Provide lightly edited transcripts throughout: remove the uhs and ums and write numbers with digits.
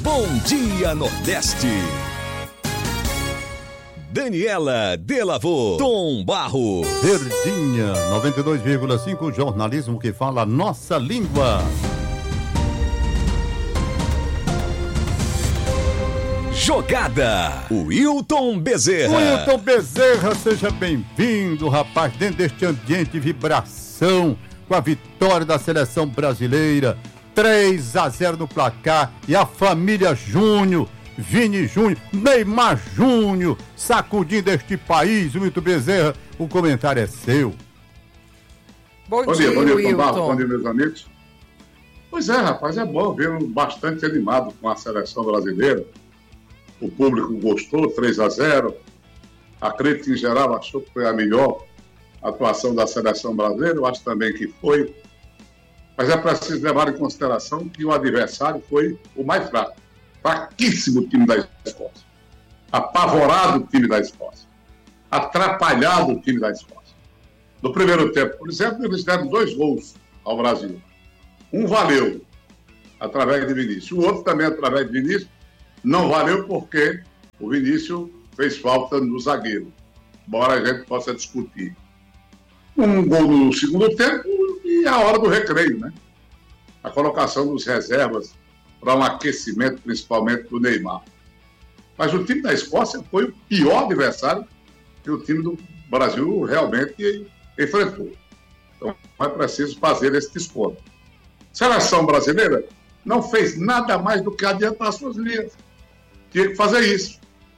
Bom Dia Nordeste. Daniela Delavô, Tom Barros. Verdinha, 92,5, jornalismo que fala a nossa língua. Jogada, Wilton Bezerra. Wilton Bezerra, seja bem-vindo, rapaz, dentro deste ambiente de vibração, com a vitória da seleção brasileira, 3-0 no placar, e a família Júnior, Vini Júnior, Neymar Júnior, sacudindo este país. Wilton Bezerra, o comentário é seu. Bom dia, Wilton. Bom dia, meus amigos. Pois é, rapaz, é bom vê-lo bastante animado com a seleção brasileira. O público gostou, 3-0. A crítica em geral achou que foi a melhor atuação da seleção brasileira. Eu acho também que foi. Mas é preciso levar em consideração que o adversário foi o mais fraco. Fraquíssimo o time da Escócia. Apavorado o time da Escócia. Atrapalhado o time da Escócia. No primeiro tempo, por exemplo, eles deram 2 gols ao Brasil. Um valeu através de Vinícius. O outro também através de Vinícius. Não valeu porque o Vinícius fez falta no zagueiro. Embora a gente possa discutir. Um gol no segundo tempo e a hora do recreio, né? A colocação dos reservas para um aquecimento, principalmente do Neymar. Mas o time da Escócia foi o pior adversário que o time do Brasil realmente enfrentou. Então é preciso fazer esse desconto. A seleção brasileira não fez nada mais do que adiantar suas linhas. Tinha que fazer isso.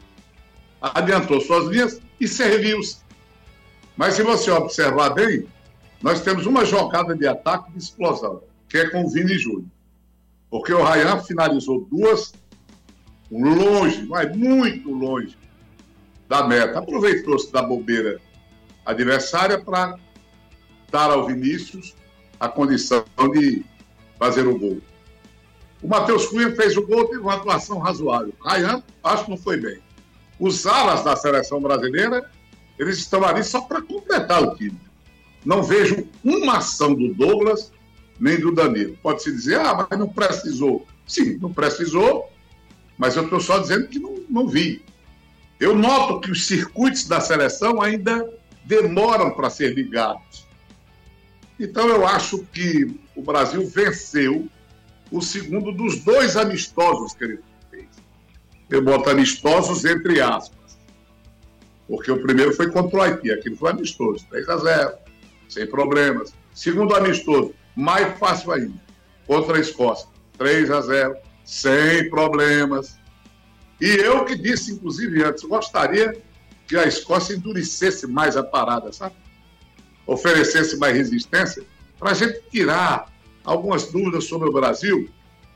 Adiantou suas linhas e serviu-se. Mas se você observar bem, nós temos uma jogada de ataque de explosão, que é com o Vini Júnior. Porque o Ryan finalizou 2 longe, mas muito longe da meta. Aproveitou-se da bobeira adversária para dar ao Vinícius a condição de fazer o gol. O Matheus Cunha fez o gol, teve uma atuação razoável. Ryan, acho que não foi bem. Os alas da seleção brasileira, eles estão ali só para completar o time. Não vejo uma ação do Douglas nem do Danilo. Pode-se dizer, mas não precisou. Sim, não precisou, mas eu estou só dizendo que não vi. Eu noto que os circuitos da seleção ainda demoram para ser ligados. Então eu acho que o Brasil venceu o segundo dos 2 amistosos que ele fez. Eu boto amistosos entre aspas. Porque o primeiro foi contra o Haiti, aquilo foi amistoso, 3-0, sem problemas. Segundo amistoso, mais fácil ainda, contra a Escócia, 3-0, sem problemas. E eu que disse, inclusive antes, gostaria que a Escócia endurecesse mais a parada, sabe? Oferecesse mais resistência, para a gente tirar algumas dúvidas sobre o Brasil,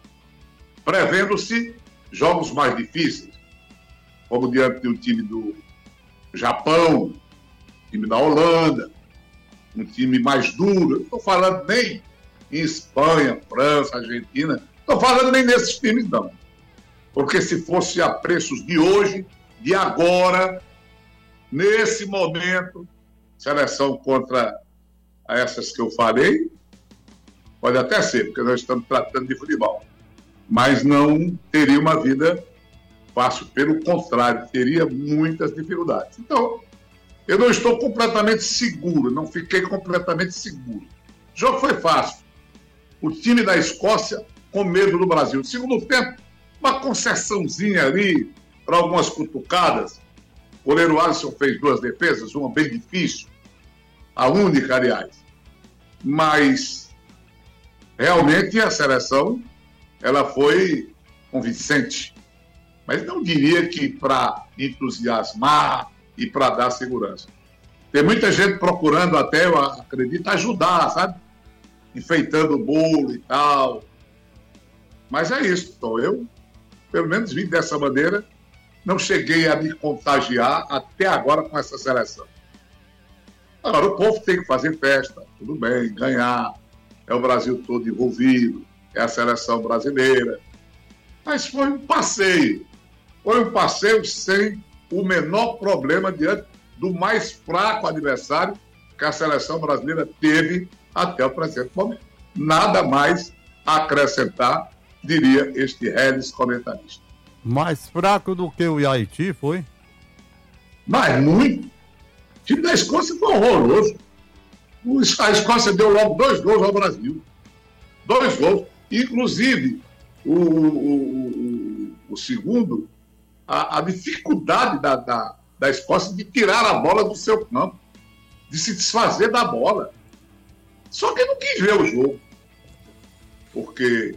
prevendo-se jogos mais difíceis, como diante de um time do Japão, time da Holanda, um time mais duro. Não estou falando nem em Espanha, França, Argentina, não estou falando nem nesses times, não. Porque se fosse a preços de hoje, de agora, nesse momento, seleção contra essas que eu falei, pode até ser, porque nós estamos tratando de futebol, mas não teria uma vida fácil, pelo contrário, teria muitas dificuldades. Então, eu não estou completamente seguro, não fiquei completamente seguro. O jogo foi fácil. O time da Escócia com medo do Brasil. Segundo tempo, uma concessãozinha ali para algumas cutucadas. O goleiro Alisson fez 2 defesas, uma bem difícil, a única, aliás. Mas, realmente, a seleção ela foi convincente. Mas não diria que para entusiasmar e para dar segurança. Tem muita gente procurando até, eu acredito, ajudar, sabe? Enfeitando o bolo e tal. Mas é isso. Então, eu, pelo menos, vim dessa maneira. Não cheguei a me contagiar até agora com essa seleção. Agora, o povo tem que fazer festa, tudo bem, ganhar. É o Brasil todo envolvido, é a seleção brasileira. Mas foi um passeio. Foi um passeio sem o menor problema diante do mais fraco adversário que a seleção brasileira teve até o presente momento. Nada mais a acrescentar diria este reles comentarista. Mais fraco do que o Haiti, foi? Mas muito. O time da Escócia foi horroroso. A Escócia deu logo 2 gols ao Brasil. 2 gols. Inclusive, o segundo, a dificuldade da Escócia de tirar a bola do seu campo, de se desfazer da bola. Só que não quis ver o jogo. Porque,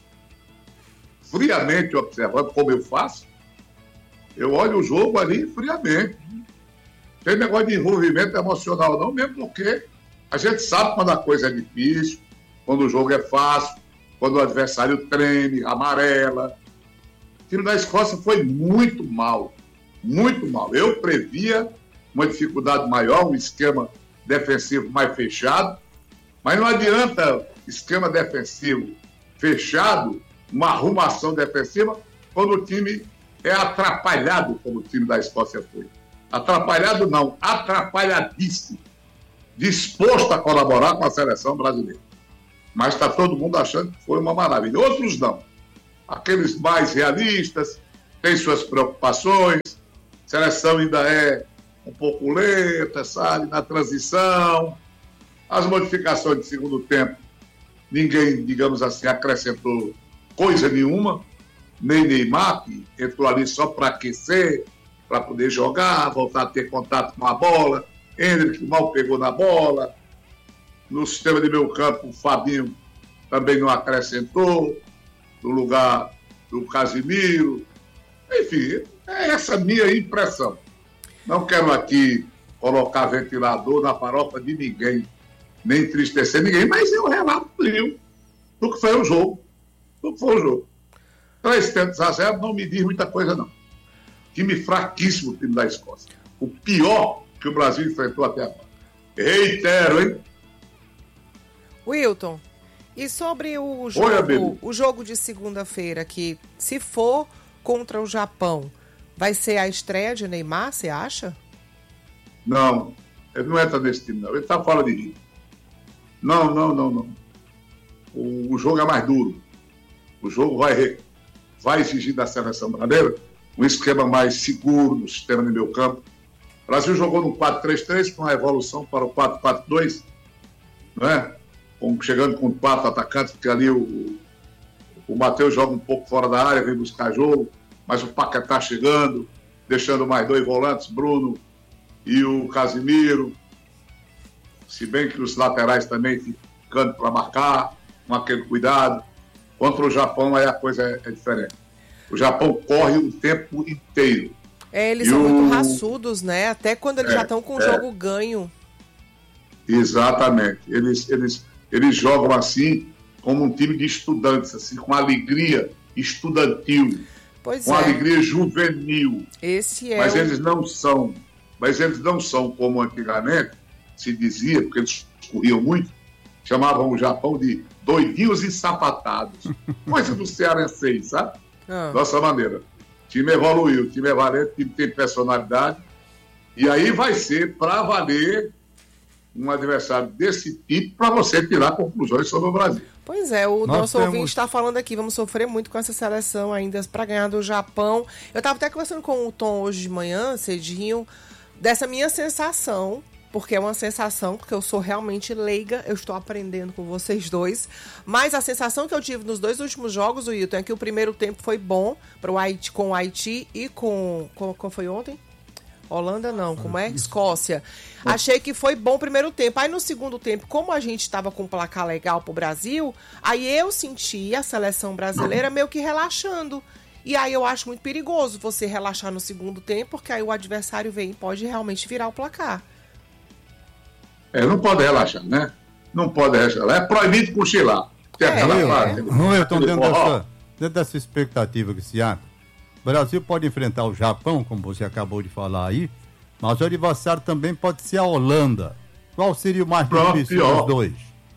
friamente observando, como eu faço, eu olho o jogo ali friamente. Não tem negócio de envolvimento emocional não, mesmo porque a gente sabe quando a coisa é difícil, quando o jogo é fácil, quando o adversário treme, amarela. O time da Escócia foi muito mal, muito mal. Eu previa uma dificuldade maior, um esquema defensivo mais fechado, mas não adianta esquema defensivo fechado, uma arrumação defensiva, quando o time é atrapalhado, como o time da Escócia foi. Atrapalhado não, atrapalhadíssimo. Disposto a colaborar com a seleção brasileira. Mas está todo mundo achando que foi uma maravilha. Outros não. Aqueles mais realistas têm suas preocupações, a seleção ainda é um pouco lenta, sabe, na transição. As modificações de segundo tempo, ninguém, digamos assim, acrescentou coisa nenhuma. Nem Neymar, que entrou ali só para aquecer, para poder jogar, voltar a ter contato com a bola. Hendrick mal pegou na bola. No sistema de meio campo, o Fabinho também não acrescentou, no lugar do Casimiro. Enfim, é essa minha impressão. Não quero aqui colocar ventilador na farofa de ninguém, nem entristecer ninguém, mas eu relato frio do que foi o jogo. Do que foi o jogo. 3-0 não me diz muita coisa, não. Time fraquíssimo, o time da Escócia. O pior que o Brasil enfrentou até agora. Reitero, hein? Wilton, e sobre o jogo de segunda-feira, que se for contra o Japão, vai ser a estreia de Neymar, você acha? Não, ele não entra nesse time, não. Ele está fora de ritmo. Não. O jogo é mais duro. O jogo vai exigir da seleção brasileira um esquema mais seguro no sistema de meio campo. O Brasil jogou no 4-3-3 com a evolução para o 4-4-2, não é? Chegando com 4 atacantes, porque ali o Matheus joga um pouco fora da área, vem buscar jogo, mas o Paquetá chegando, deixando mais 2 volantes, Bruno e o Casimiro, se bem que os laterais também ficando para marcar, com aquele cuidado. Contra o Japão, aí a coisa é diferente. O Japão corre o tempo inteiro. Eles são muito raçudos, né? Até quando eles já estão com o jogo ganho. Exatamente. Eles jogam assim, como um time de estudantes, assim, com alegria estudantil, com alegria juvenil. Mas eles não são como antigamente se dizia, porque eles corriam muito, chamavam o Japão de doidinhos ensapatados. Coisa do cearense, sabe? Nossa maneira. O time evoluiu, o time é valente, o time tem personalidade. E aí vai ser para valer um adversário desse tipo para você tirar conclusões sobre o Brasil. Pois é, o nosso ouvinte está falando aqui, vamos sofrer muito com essa seleção ainda para ganhar do Japão. Eu estava até conversando com o Tom hoje de manhã, cedinho, dessa minha sensação, porque é uma sensação, porque eu sou realmente leiga, eu estou aprendendo com vocês dois, mas a sensação que eu tive nos 2 últimos jogos, Wilton, é que o primeiro tempo foi bom com o Haiti e com foi ontem? Holanda não, como é? Escócia. Achei que foi bom o primeiro tempo. Aí no segundo tempo, como a gente estava com um placar legal pro Brasil, aí eu senti a seleção brasileira meio que relaxando. E aí eu acho muito perigoso você relaxar no segundo tempo, porque aí o adversário vem e pode realmente virar o placar. Não pode relaxar, né? Não pode relaxar. É proibido cochilar. Então, dentro dessa expectativa que se há, o Brasil pode enfrentar o Japão, como você acabou de falar aí, mas o adversário também pode ser a Holanda. Qual seria o mais difícil dos dois?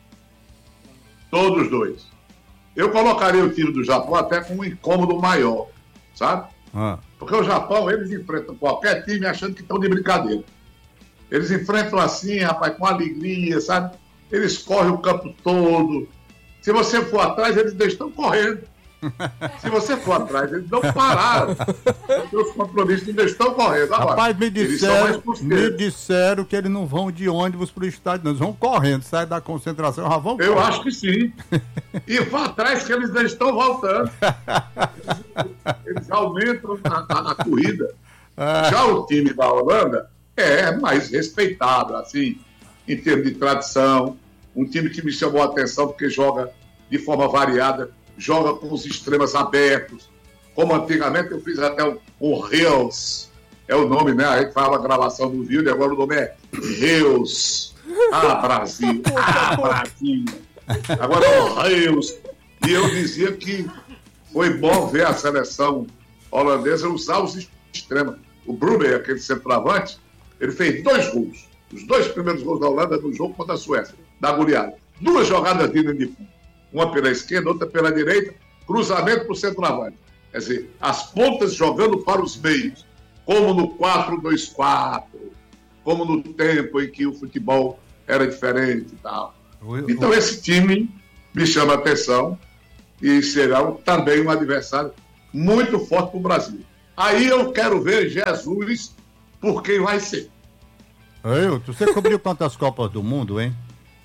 Todos os dois. Eu colocaria o time do Japão até com um incômodo maior, sabe? Porque o Japão, eles enfrentam qualquer time achando que estão de brincadeira. Eles enfrentam assim, rapaz, com alegria, sabe? Eles correm o campo todo. Se você for atrás, eles estão correndo. Se você for atrás, eles não pararam. Porque os compromissos ainda estão correndo. Agora, rapaz, me disseram que eles não vão de ônibus pro estádio, não. Eles vão correndo, saem da concentração, já vão Eu acho que sim. E vá atrás que eles já estão voltando. Eles aumentam a corrida. Já o time da Holanda é mais respeitado, assim, em termos de tradição. Um time que me chamou a atenção porque joga de forma variada, joga com os extremos abertos. Como antigamente eu fiz até o Reus, é o nome, né? A gente fala a gravação do vídeo, agora o nome é Reus. Brasil! Brasil! Agora é o Reus. E eu dizia que foi bom ver a seleção holandesa usar os extremos. O Brummer, aquele centroavante, ele fez 2 gols. Os 2 primeiros gols da Holanda no jogo contra a Suécia, da goleada. 2 jogadas de linha de fundo. Uma pela esquerda, outra pela direita, cruzamento para o centroavante. Quer dizer, as pontas jogando para os meios, como no 4-2-4, como no tempo em que o futebol era diferente e tal. Então esse time me chama a atenção e será também um adversário muito forte para o Brasil. Aí eu quero ver Jesus por quem vai ser. Você cobriu quantas Copas do Mundo, hein?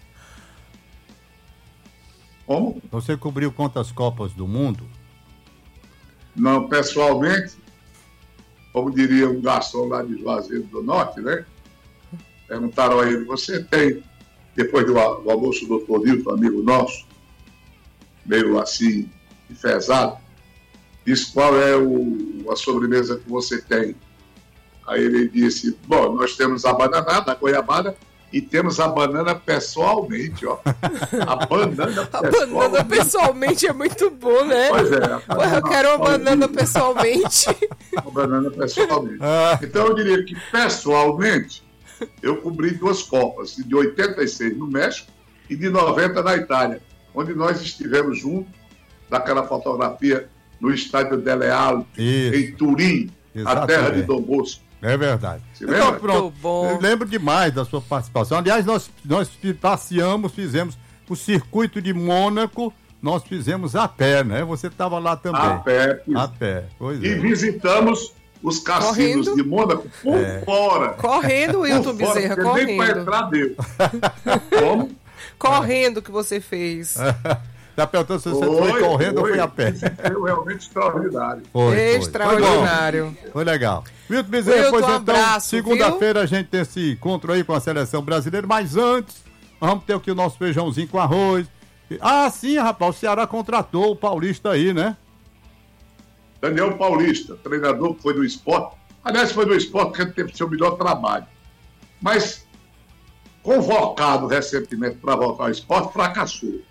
Como? Você cobriu quantas Copas do Mundo? Não, pessoalmente, como diria um garçom lá de Juazeiro do Norte, né? Perguntaram a ele, você tem, depois do almoço do Dr. Nilton, amigo nosso, meio assim, enfesado, disse qual é a sobremesa que você tem. Aí ele disse, bom, nós temos a bananada, a goiabada, e temos a banana pessoalmente, ó. A banana pessoalmente. A banana pessoalmente é muito bom, né? Pois é. Eu quero uma banana pessoalmente. A banana pessoalmente. Então eu diria que pessoalmente eu cobri 2 Copas, de 86 no México e de 90 na Itália, onde nós estivemos juntos, daquela fotografia no estádio Dele Alpi, em Turim, a terra de Dom Bosco. É verdade. Então, pronto. Eu lembro demais da sua participação. Aliás, nós passeamos, fizemos o circuito de Mônaco, nós fizemos a pé, né? Você estava lá também. A pé. Pois e visitamos os cassinos de Mônaco por fora. Correndo, Wilton Bezerra, correndo. Nem para entrar deu. Como? Correndo que você fez. Tá perguntando se você foi correndo ou foi a pé. Foi realmente extraordinário. Extraordinário. Foi legal. Wilton Bezerra, pois então, abraço, segunda-feira a gente tem esse encontro aí com a seleção brasileira, mas antes, vamos ter aqui o nosso feijãozinho com arroz. Sim, rapaz, o Ceará contratou o Paulista aí, né? Daniel Paulista, treinador que foi do Sport. Aliás, foi do Sport que teve seu melhor trabalho. Mas, convocado recentemente para voltar ao Sport, fracassou.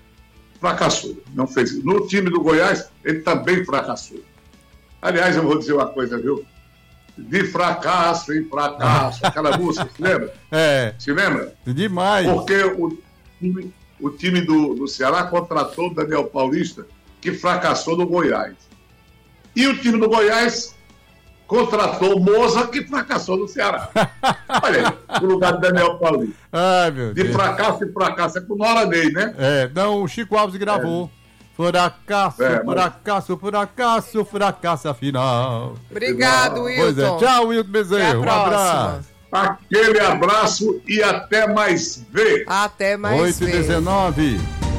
Não fez. No time do Goiás, ele também fracassou. Aliás, eu vou dizer uma coisa, viu? De fracasso em fracasso. Aquela música, se lembra? Se lembra? Demais. Porque o time do Ceará contratou o Daniel Paulista, que fracassou no Goiás. E o time do Goiás contratou o Moza, que fracassou no Ceará. Olha aí, no lugar de Daniel Paulista. Meu de Deus. fracasso em fracasso. É com Nora Ney, né? Não, o Chico Alves gravou. Fracasso afinal. Obrigado, Wilton. Pois é. Tchau, Wilton Bezerra. Um abraço. Aquele abraço e até mais ver. Até mais ver. 8h19.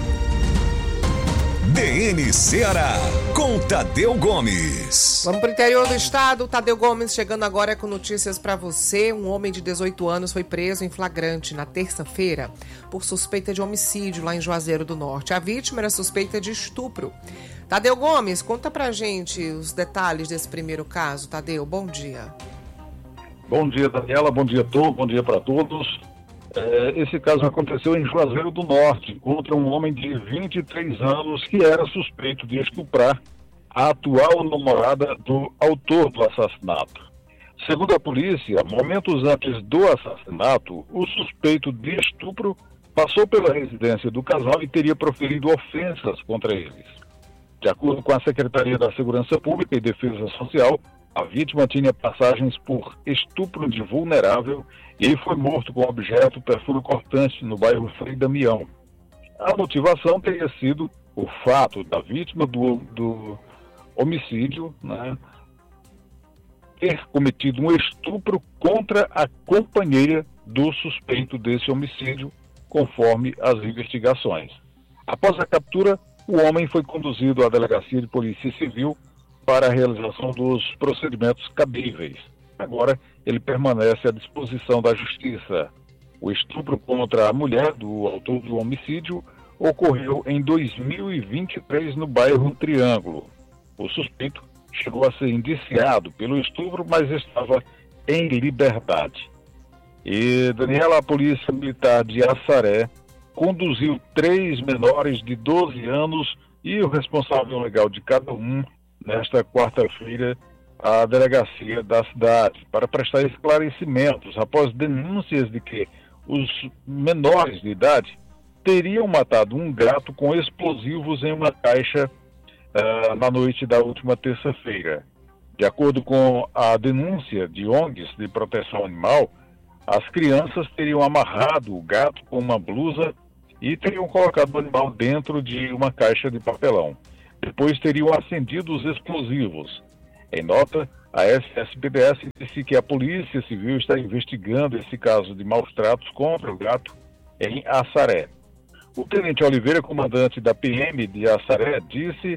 DN Ceará, com Tadeu Gomes. Vamos para o interior do estado. Tadeu Gomes chegando agora com notícias para você. Um homem de 18 anos foi preso em flagrante na terça-feira por suspeita de homicídio lá em Juazeiro do Norte. A vítima era suspeita de estupro. Tadeu Gomes, conta pra gente os detalhes desse primeiro caso. Tadeu, bom dia. Bom dia, Daniela. Bom dia, Tom. Bom dia para todos. Esse caso aconteceu em Juazeiro do Norte, contra um homem de 23 anos que era suspeito de estuprar a atual namorada do autor do assassinato. Segundo a polícia, momentos antes do assassinato, o suspeito de estupro passou pela residência do casal e teria proferido ofensas contra eles. De acordo com a Secretaria da Segurança Pública e Defesa Social, a vítima tinha passagens por estupro de vulnerável e ele foi morto com objeto perfuro cortante no bairro Frei Damião. A motivação teria sido o fato da vítima do homicídio, né, ter cometido um estupro contra a companheira do suspeito desse homicídio, conforme as investigações. Após a captura, o homem foi conduzido à Delegacia de Polícia Civil para a realização dos procedimentos cabíveis. Agora, ele permanece à disposição da Justiça. O estupro contra a mulher do autor do homicídio ocorreu em 2023 no bairro Triângulo. O suspeito chegou a ser indiciado pelo estupro, mas estava em liberdade. E, Daniela, a Polícia Militar de Assaré conduziu 3 menores de 12 anos e o responsável legal de cada um, nesta quarta-feira, à delegacia da cidade, para prestar esclarecimentos após denúncias de que os menores de idade teriam matado um gato com explosivos em uma caixa na noite da última terça-feira. De acordo com a denúncia de ONGs de proteção animal, as crianças teriam amarrado o gato com uma blusa e teriam colocado o animal dentro de uma caixa de papelão. Depois teriam acendido os explosivos. Em nota, a SSPDS disse que a Polícia Civil está investigando esse caso de maus-tratos contra o gato em Assaré. O tenente Oliveira, comandante da PM de Assaré, disse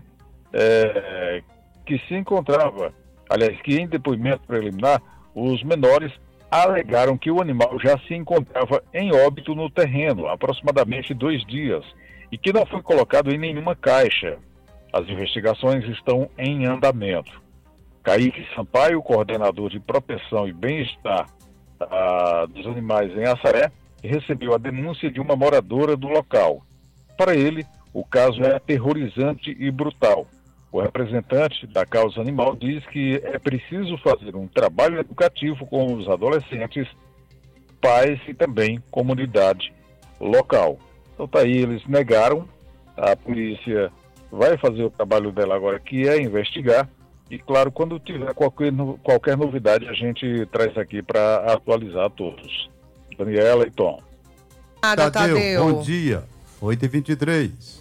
que se encontrava, que em depoimento preliminar, os menores alegaram que o animal já se encontrava em óbito no terreno há aproximadamente 2 dias e que não foi colocado em nenhuma caixa. As investigações estão em andamento. Kaique Sampaio, coordenador de proteção e bem-estar dos animais em Assaré, recebeu a denúncia de uma moradora do local. Para ele, o caso é aterrorizante e brutal. O representante da causa animal diz que é preciso fazer um trabalho educativo com os adolescentes, pais e também comunidade local. Então tá aí, eles negaram, a polícia vai fazer o trabalho dela agora, que é investigar, e claro, quando tiver qualquer novidade, a gente traz aqui para atualizar a todos. Daniela e Tom. Tadeu, bom dia, 8h23.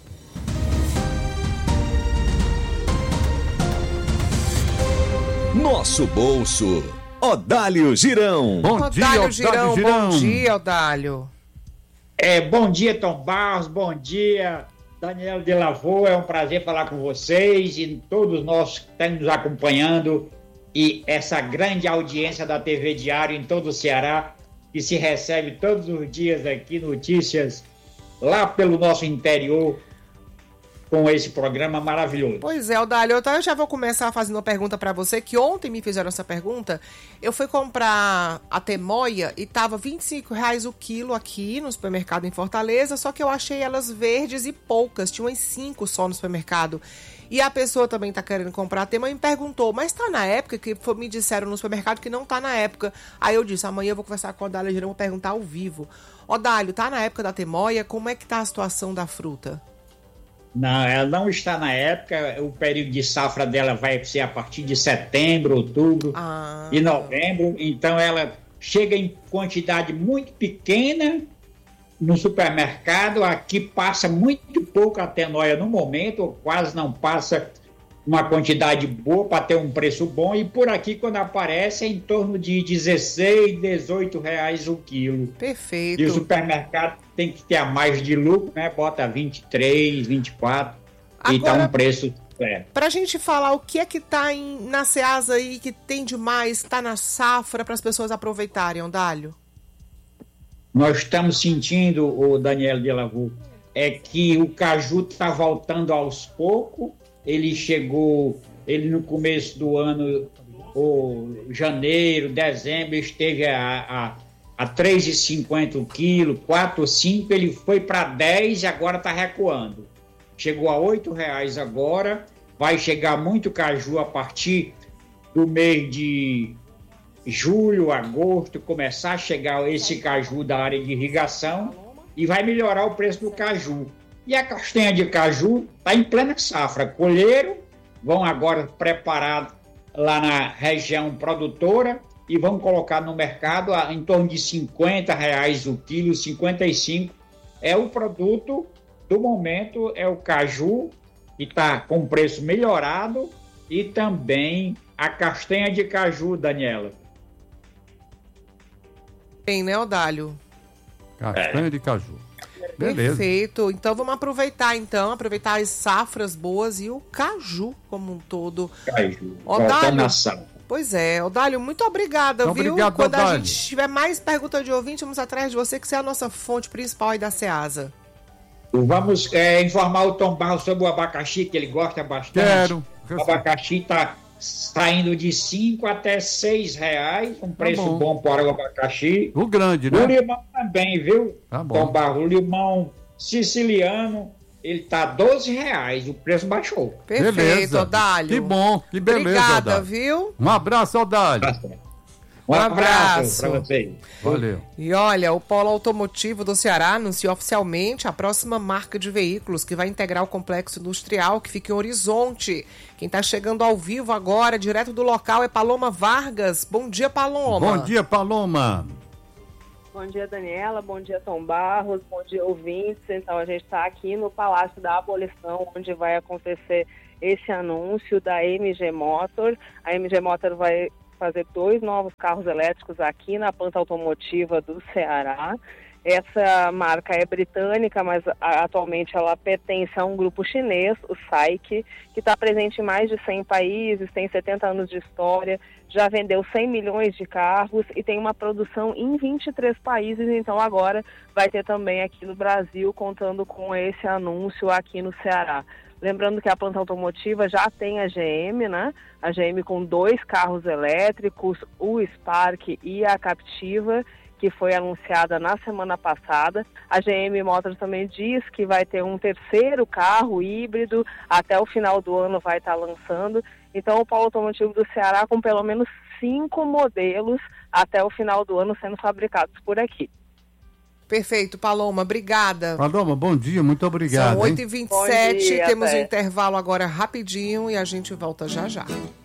Nosso bolso. Odálio Girão. Bom dia, Odálio Girão. Bom dia, Odálio. Bom dia, Tom Barros. Bom dia, Daniel de Lavô. É um prazer falar com vocês e todos nós que estão nos acompanhando e essa grande audiência da TV Diário em todo o Ceará, que se recebe todos os dias aqui notícias lá pelo nosso interior, com esse programa maravilhoso. Pois é, Odálio, eu já vou começar fazendo uma pergunta para você, que ontem me fizeram essa pergunta. Eu fui comprar a temoia e tava R$25 o quilo aqui no supermercado em Fortaleza, só que eu achei elas verdes e poucas, tinha umas 5 só no supermercado. E a pessoa também tá querendo comprar a temoia e me perguntou, mas tá na época? Que me disseram no supermercado que não tá na época. Aí eu disse, amanhã eu vou conversar com o Odálio Girão, vou perguntar ao vivo. Odálio, tá na época da temoia? Como é que tá a situação da fruta? Não, ela não está na época, o período de safra dela vai ser a partir de setembro, outubro e novembro, então ela chega em quantidade muito pequena no supermercado, aqui passa muito pouco a temoia no momento, ou quase não passa uma quantidade boa para ter um preço bom, e por aqui quando aparece é em torno de R$16, R$18 o quilo. Perfeito. E o supermercado tem que ter a mais de lucro, né? Bota 23, 24 e tá um preço certo. Pra gente falar o que é que tá na Ceasa aí, que tem demais, tá na safra para as pessoas aproveitarem, Odálio? Nós estamos sentindo, o Daniel de Lavô, que o caju tá voltando aos poucos. Ele no começo do ano, janeiro, dezembro, esteve a R$3,50 o quilo, 4, 5, ele foi para 10 e agora está recuando. Chegou a R$8 agora, vai chegar muito caju a partir do mês de julho, agosto, começar a chegar esse caju da área de irrigação e vai melhorar o preço do caju. E a castanha de caju está em plena safra. Colheram, vão agora preparar lá na região produtora e vão colocar no mercado em torno de R$50 o quilo, 55. É o produto do momento é o caju, que está com preço melhorado, e também a castanha de caju, Daniela. Bem, né, Odálio? Castanha de caju. Beleza. Perfeito. Então vamos aproveitar as safras boas e o caju como um todo. Caju. Odálio, pois é, Odálio, muito obrigada, então, viu? Obrigado, Quando Odálio. a gente tiver mais perguntas de ouvinte, vamos atrás de você, que você é a nossa fonte principal aí da Ceasa. Vamos informar o Tom Barros sobre o abacaxi, que ele gosta bastante. Quero. O abacaxi está saindo de 5 até 6 reais, um preço bom para o abacaxi. O grande, né? O limão também, viu? Tá bom. Tom Barros, o limão siciliano, ele tá 12 reais, o preço baixou. Perfeito, Beleza. Odálio. Que bom, que beleza, Obrigada, Odálio. viu? Um abraço, Odálio. Um abraço para vocês. Valeu. E olha, o Polo Automotivo do Ceará anunciou oficialmente a próxima marca de veículos que vai integrar o complexo industrial que fica em Horizonte. Quem está chegando ao vivo agora, direto do local, é Paloma Vargas. Bom dia, Paloma. Bom dia, Paloma. Bom dia, Daniela. Bom dia, Tom Barros. Bom dia, ouvintes. Então, a gente está aqui no Palácio da Abolição, onde vai acontecer esse anúncio da MG Motor. A MG Motor vai fazer 2 novos carros elétricos aqui na planta automotiva do Ceará. Essa marca é britânica, mas atualmente ela pertence a um grupo chinês, o SAIC, que está presente em mais de 100 países, tem 70 anos de história, já vendeu 100 milhões de carros e tem uma produção em 23 países, então agora vai ter também aqui no Brasil, contando com esse anúncio aqui no Ceará. Lembrando que a planta automotiva já tem a GM, né? A GM com 2 carros elétricos, o Spark e a Captiva, que foi anunciada na semana passada. A GM Motors também diz que vai ter um 3º carro híbrido, até o final do ano vai estar lançando. Então o polo automotivo do Ceará com pelo menos 5 modelos até o final do ano sendo fabricados por aqui. Perfeito, Paloma, obrigada. Paloma, bom dia, muito obrigado. São 8h27, temos um até. intervalo agora rapidinho e a gente volta já já.